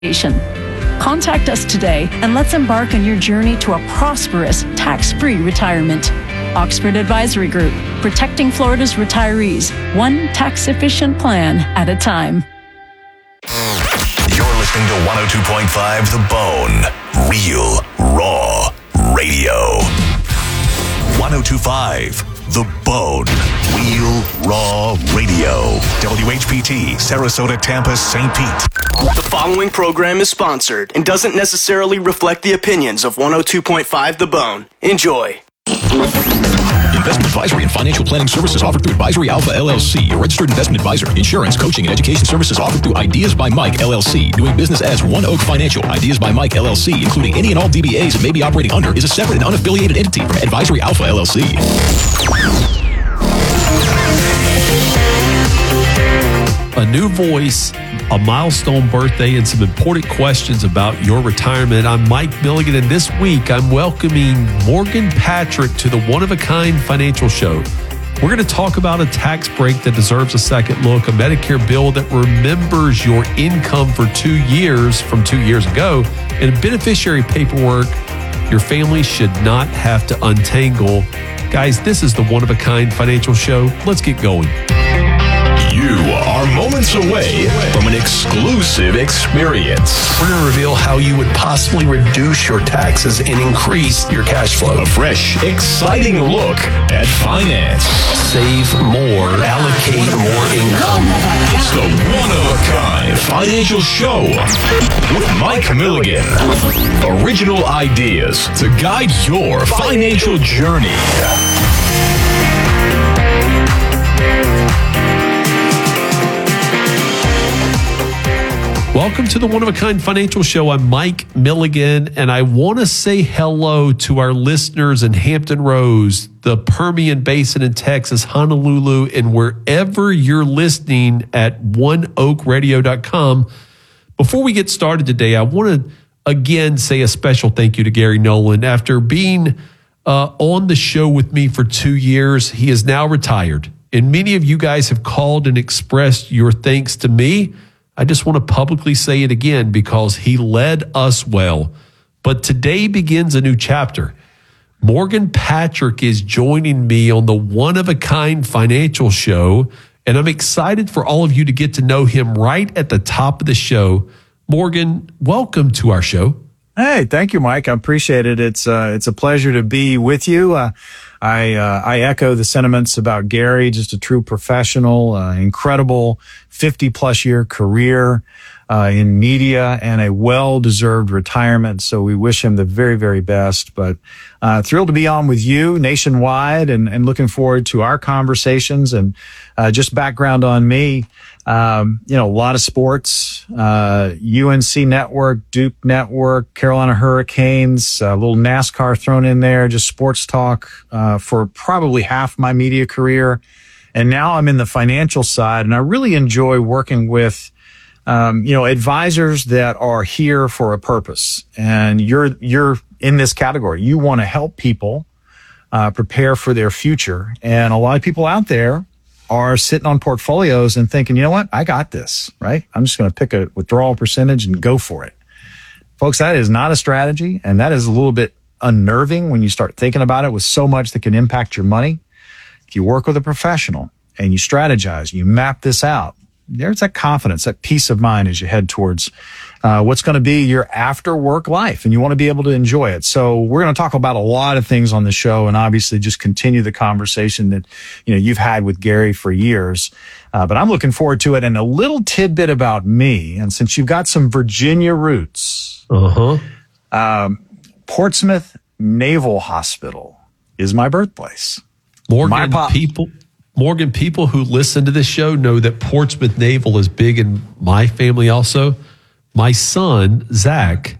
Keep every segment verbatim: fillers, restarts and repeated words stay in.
Contact us today and let's embark on your journey to a prosperous, tax-free retirement. Oxford Advisory Group, protecting Florida's retirees, one tax-efficient plan at a time. You're listening to one oh two point five The Bone. Real, raw radio. one oh two point five The Bone. Real, raw radio. W H P T, Sarasota, Tampa, Saint Pete. The following program is sponsored and doesn't necessarily reflect the opinions of one oh two point five The Bone. Enjoy. Investment advisory and financial planning services offered through Advisory Alpha L L C, a registered investment advisor. Insurance, coaching, and education services offered through Ideas by Mike L L C. Doing business as One Oak Financial. Ideas by Mike L L C, including any and all D B As it may be operating under, is a separate and unaffiliated entity from Advisory Alpha L L C. A new voice, a milestone birthday, and some important questions about your retirement. I'm Mike Milligan, and this week I'm welcoming Morgan Patrick to the One-of-a-Kind Financial Show. We're going to talk about a tax break that deserves a second look, a Medicare bill that remembers your income for two years from two years ago, and beneficiary paperwork your family should not have to untangle. Guys, this is the One-of-a-Kind Financial Show. Let's get going. You are moments away from an exclusive experience. We're going to reveal how you would possibly reduce your taxes and increase your cash flow. A fresh, exciting look at finance. Save more, allocate more income. It's the One-of-a-Kind Financial Show with Mike Milligan. Original ideas to guide your financial journey. Welcome to the One-of-a-Kind Financial Show. I'm Mike Milligan, and I want to say hello to our listeners in Hampton Roads, the Permian Basin in Texas, Honolulu, and wherever you're listening at one oak radio dot com. Before we get started today, I want to again say a special thank you to Gary Nolan. After being uh, on the show with me for two years, he is now retired. And many of you guys have called and expressed your thanks to me. I just want to publicly say it again because he led us well. But today begins a new chapter. Morgan Patrick is joining me on the One-of-a-Kind Financial Show, and I'm excited for all of you to get to know him right at the top of the show. Morgan, welcome to our show. Hey, thank you, Mike. I appreciate it. It's uh, it's a pleasure to be with you. Uh, I uh, I echo the sentiments about Gary, just a true professional, uh, incredible fifty plus year career uh, in media and a well-deserved retirement. So we wish him the very, very best. But uh, thrilled to be on with you nationwide and, and looking forward to our conversations. And uh, just background on me. Um, you know, a lot of sports, uh, U N C Network, Duke Network, Carolina Hurricanes, a little NASCAR thrown in there, just sports talk, uh, for probably half my media career. And now I'm in the financial side, and I really enjoy working with, um, you know, advisors that are here for a purpose. And you're, you're in this category. You want to help people, uh, prepare for their future. And a lot of people out there are sitting on portfolios and thinking, you know what, I got this, right? I'm just going to pick a withdrawal percentage and go for it. Folks, that is not a strategy, and that is a little bit unnerving when you start thinking about it with so much that can impact your money. If you work with a professional and you strategize, you map this out, there's that confidence, that peace of mind as you head towards uh, what's going to be your after work life, and you want to be able to enjoy it. So we're going to talk about a lot of things on the show, and obviously just continue the conversation that, you know, you've had with Gary for years. Uh, but I'm looking forward to it. And a little tidbit about me, and since you've got some Virginia roots, uh-huh. um, Portsmouth Naval Hospital is my birthplace. Morgan, my pop- people, Morgan, people who listen to this show know that Portsmouth Naval is big in my family also. My son, Zach,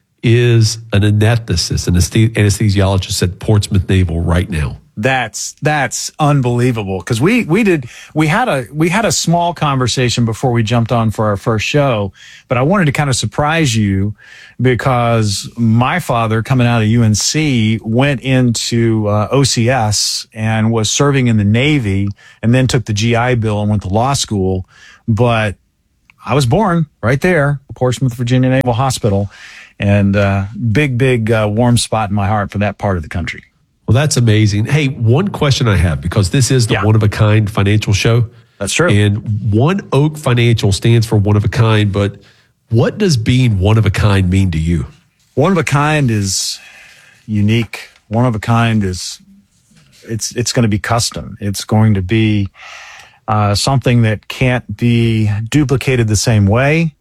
is an anesthetist, an anesthesiologist at Portsmouth Naval right now. That's that's unbelievable, because we we did we had a we had a small conversation before we jumped on for our first show, but I wanted to kind of surprise you because my father, coming out of U N C, went into uh, O C S and was serving in the Navy, and then took the G I Bill and went to law school. But I was born right there, Portsmouth, Virginia Naval Hospital, and uh, big, big uh, warm spot in my heart for that part of the country. Well, that's amazing. Hey, one question I have, because this is the Yeah. One of a Kind financial show. That's true. And One Oak Financial stands for one of a kind, but what does being one of a kind mean to you? One of a kind is unique. One of a kind is it's it's going to be custom. It's going to be uh, something that can't be duplicated the same way.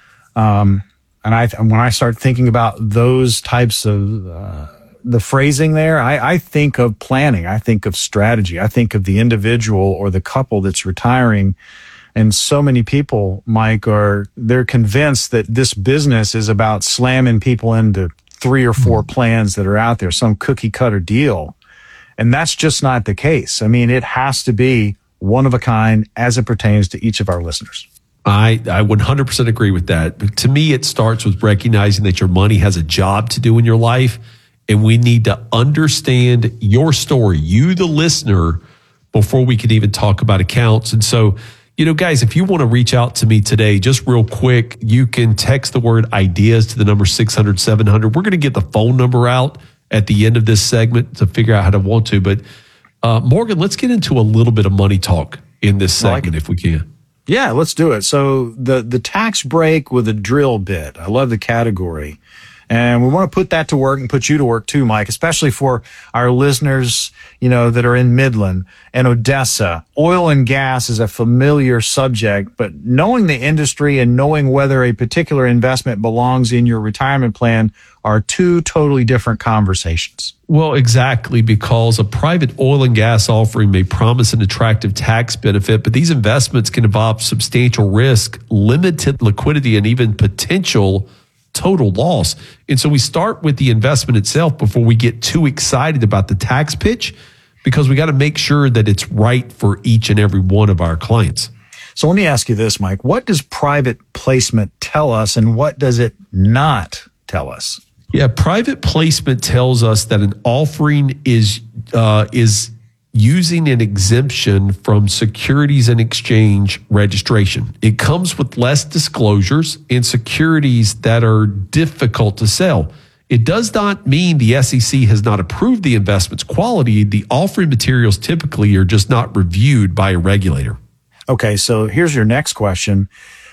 Um, and I when I start thinking about those types of uh, the phrasing there, I, I think of planning. I think of strategy. I think of the individual or the couple that's retiring. And so many people, Mike, are they're convinced that this business is about slamming people into three or four plans that are out there, some cookie cutter deal. And that's just not the case. I mean, it has to be one of a kind as it pertains to each of our listeners. I, I one hundred percent agree with that. But to me, it starts with recognizing that your money has a job to do in your life. And we need to understand your story, you, the listener, before we can even talk about accounts. And so, you know, guys, if you want to reach out to me today, just real quick, you can text the word ideas to the number six hundred, seven hundred. We're going to get the phone number out at the end of this segment to figure out how to want to. But uh, Morgan, let's get into a little bit of money talk in this segment if we can. Yeah, let's do it. So the, the tax break with a drill bit. I love the category. And we want to put that to work and put you to work too, Mike, especially for our listeners, you know, that are in Midland and Odessa. Oil and gas is a familiar subject, but knowing the industry and knowing whether a particular investment belongs in your retirement plan are two totally different conversations. Well, exactly, because a private oil and gas offering may promise an attractive tax benefit, but these investments can involve substantial risk, limited liquidity, and even potential total loss. And so we start with the investment itself before we get too excited about the tax pitch, because we got to make sure that it's right for each and every one of our clients. So let me ask you this, Mike. What does private placement tell us and what does it not tell us? Yeah, private placement tells us that an offering is uh, is using an exemption from Securities and Exchange registration. It comes with less disclosures and securities that are difficult to sell. It does not mean the S E C has not approved the investment's quality. The offering materials typically are just not reviewed by a regulator. Okay, so here's your next question.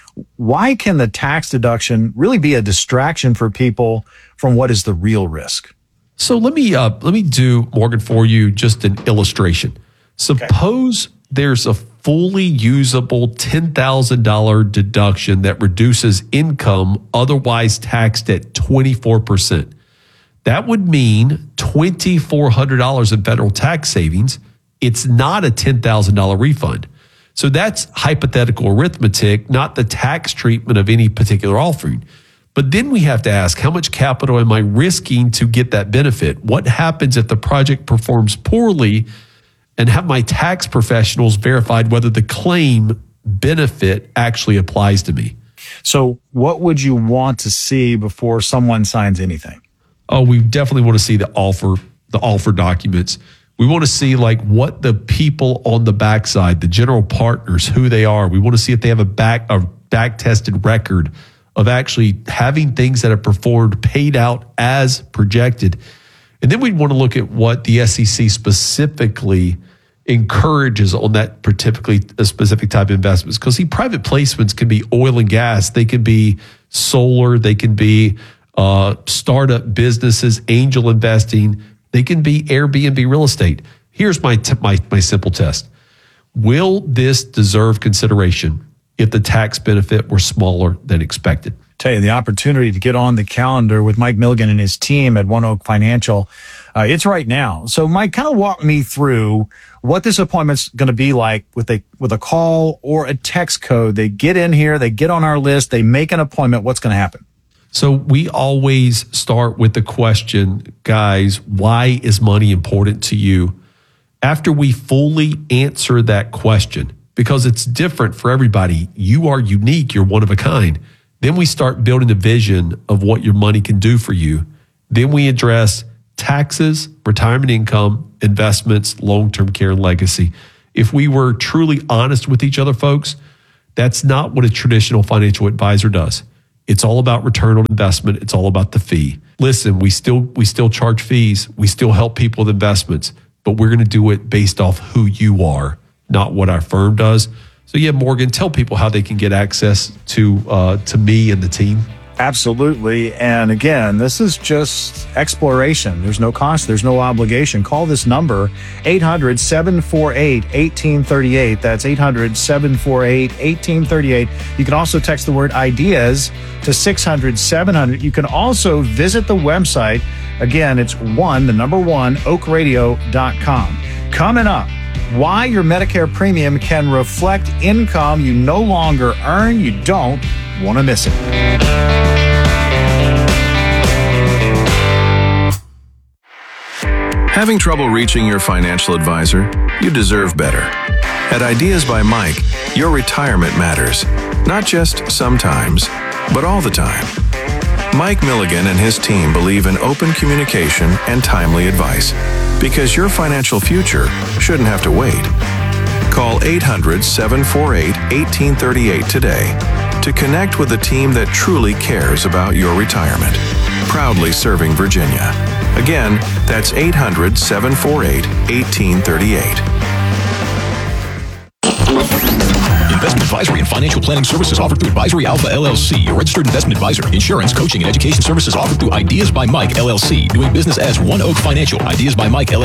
Why can the tax deduction really be a distraction for people from what is the real risk? So let me uh, let me do, Morgan, for you just an illustration. Suppose okay. there's a fully usable ten thousand dollars deduction that reduces income otherwise taxed at twenty-four percent. That would mean two thousand four hundred dollars in federal tax savings. It's not a ten thousand dollars refund. So that's hypothetical arithmetic, not the tax treatment of any particular offering. But then we have to ask, how much capital am I risking to get that benefit? What happens if the project performs poorly, and have my tax professionals verified whether the claim benefit actually applies to me? So what would you want to see before someone signs anything? Oh, we definitely want to see the offer, the offer documents. We want to see like what the people on the backside, the general partners, who they are. We want to see if they have a back a back tested record of actually having things that are performed, paid out as projected. And then we want to look at what the S E C specifically encourages on that particularly a specific type of investments. Because see, private placements can be oil and gas, they can be solar, they can be uh, startup businesses, angel investing, they can be Airbnb real estate. Here's my t- my my simple test: will this deserve consideration if the tax benefit were smaller than expected? Tell you, the opportunity to get on the calendar with Mike Milligan and his team at One Oak Financial, uh, it's right now. So Mike, kind of walk me through what this appointment's going to be like with a with a call or a text code. They get in here, they get on our list, they make an appointment. What's going to happen? So we always start with the question, guys, why is money important to you? After we fully answer that question, because it's different for everybody. You are unique. You're one of a kind. Then we start building a vision of what your money can do for you. Then we address taxes, retirement income, investments, long-term care, and legacy. If we were truly honest with each other, folks, That's not what a traditional financial advisor does. It's all about return on investment. It's all about the fee. Listen, we still we still charge fees. We still help people with investments, but we're going to do it based off who you are, not what our firm does. So yeah, Morgan, tell people how they can get access to uh, to me and the team. Absolutely. And again, this is just exploration. There's no cost. There's no obligation. Call this number, eight hundred, seven four eight, one eight three eight. That's eight hundred, seven four eight, one eight three eight. You can also text the word ideas to six hundred, seven hundred. You can also visit the website. Again, it's one, the number one, oak radio dot com. Coming up, why your Medicare premium can reflect income you no longer earn. You don't want to miss it. Having trouble reaching your financial advisor? You deserve better. At Ideas by Mike, your retirement matters, not just sometimes, but all the time. Mike Milligan and his team believe in open communication and timely advice, because your financial future shouldn't have to wait. Call eight hundred, seven four eight, one eight three eight today to connect with a team that truly cares about your retirement. Proudly serving Virginia. Again, that's eight hundred, seven four eight, one eight three eight. Investment advisory and financial planning services offered through Advisory Alpha L L C, a registered investment advisor. Insurance, coaching, and education services offered through Ideas by Mike L L C, doing business as One Oak Financial. Ideas by Mike L L C.